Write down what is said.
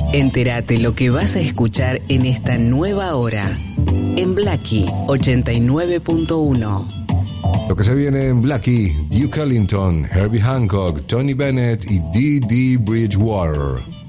Entérate lo que vas a escuchar en esta nueva hora. En Blackie 89.1. Lo que se viene en Blackie: Duke Ellington, Herbie Hancock, Tony Bennett y Dee Dee Bridgewater.